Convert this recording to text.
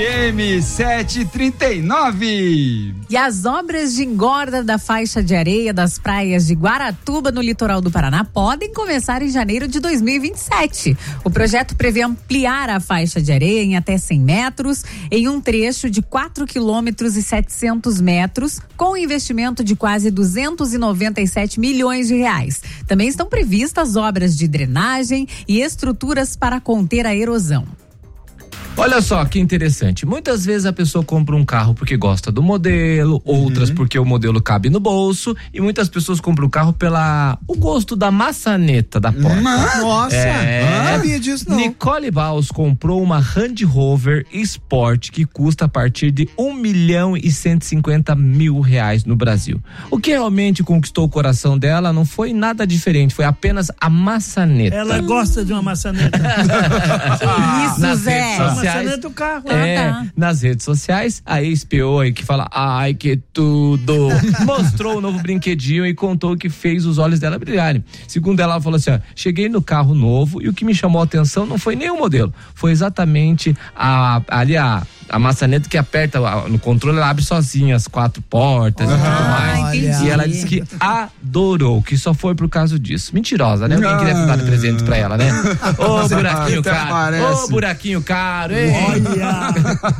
M739. E as obras de engorda da faixa de areia das praias de Guaratuba, no litoral do Paraná, podem começar em janeiro de 2027. O projeto prevê ampliar a faixa de areia em até 100 metros, em um trecho de 4 quilômetros e 700 metros, com investimento de quase 297 milhões de reais. Também estão previstas obras de drenagem e estruturas para conter a erosão. Olha só que interessante, muitas vezes a pessoa compra um carro porque gosta do modelo, outras porque o modelo cabe no bolso, e muitas pessoas compram o carro o gosto da maçaneta da porta. Nossa, não sabia disso não. Nicole Baus comprou uma Range Rover Sport que custa a partir de R$1.150.000 no Brasil. O que realmente conquistou o coração dela não foi nada diferente, foi apenas a maçaneta. Ela gosta de uma maçaneta. Isso, Zé. Maçaneta do carro. Nas redes sociais, a ex-PO aí que fala, ai que tudo, mostrou o novo brinquedinho e contou que fez os olhos dela brilharem. Segundo ela falou assim, cheguei no carro novo e o que me chamou a atenção não foi nem o modelo, foi exatamente a maçaneta que aperta no controle, ela abre sozinha as 4 portas e tudo mais. Entendi. E ela disse que adorou, que só foi por causa disso. Mentirosa, né? Alguém queria dar de presente pra ela, né? Ô, buraquinho caro. Ô, buraquinho caro. Olha.